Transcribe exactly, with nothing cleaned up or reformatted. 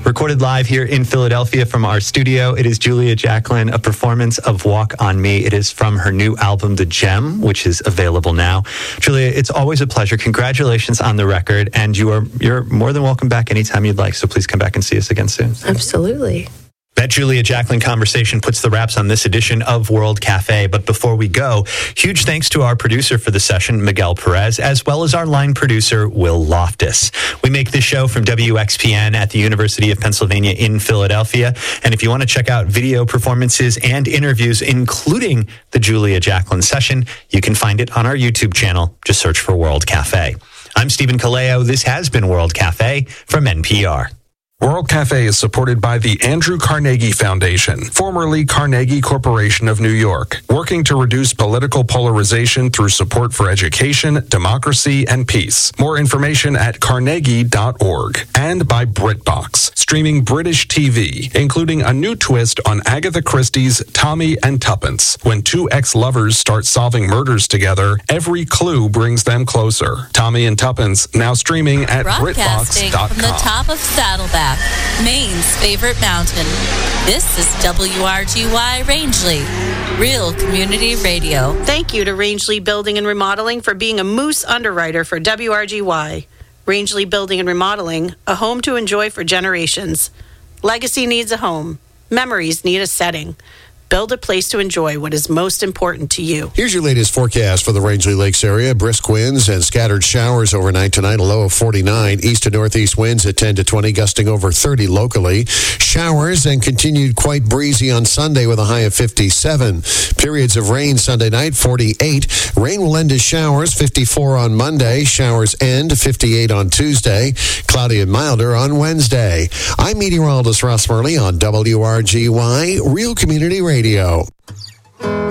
Recorded live here in Philadelphia from our studio, it is Julia Jacklin, a performance of Walk on Me. It is from her new album, The Gem, which is available now. Julia, it's always a pleasure. Congratulations on the record, and you are, you're more than welcome back anytime you'd like, so please come back and see us again soon. Absolutely. That Julia Jacklin conversation puts the wraps on this edition of World Cafe. But before we go, huge thanks to our producer for the session, Miguel Perez, as well as our line producer, Will Loftus. We make this show from W X P N at the University of Pennsylvania in Philadelphia. And if you want to check out video performances and interviews, including the Julia Jacklin session, you can find it on our YouTube channel. Just search for World Cafe. I'm Stephen Kaleo. This has been World Cafe from N P R. World Cafe is supported by the Andrew Carnegie Foundation, formerly Carnegie Corporation of New York, working to reduce political polarization through support for education, democracy, and peace. More information at carnegie dot org. And by BritBox, streaming British T V, including a new twist on Agatha Christie's Tommy and Tuppence. When two ex-lovers start solving murders together, every clue brings them closer. Tommy and Tuppence, now streaming at brit box dot com. From the top of Saddleback, Maine's favorite mountain. This is W R G Y Rangeley, real community radio. Thank you to Rangeley Building and Remodeling for being a Moose underwriter for W R G Y. Rangeley Building and Remodeling, a home to enjoy for generations. Legacy needs a home. Memories need a setting. Build a place to enjoy what is most important to you. Here's your latest forecast for the Rangeley Lakes area. Brisk winds and scattered showers overnight tonight, a low of forty-nine. East to northeast winds at ten to twenty, gusting over thirty locally. Showers and continued quite breezy on Sunday with a high of fifty-seven. Periods of rain Sunday night, forty-eight. Rain will end as showers, fifty-four on Monday. Showers end, fifty-eight on Tuesday. Cloudy and milder on Wednesday. I'm meteorologist Ross Murley on W R G Y, Real Community Radio.